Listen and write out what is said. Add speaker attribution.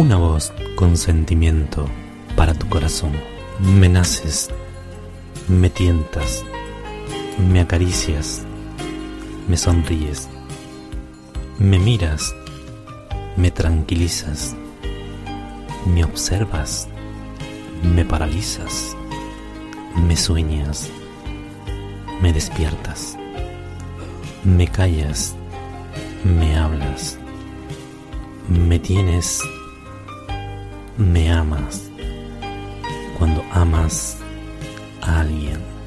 Speaker 1: Una voz con sentimiento para tu corazón. Me naces, me tientas, me acaricias, me sonríes, me miras, me tranquilizas, me observas, me paralizas, me sueñas, me despiertas, me callas, me hablas, me tienes, me amas, cuando amas a alguien.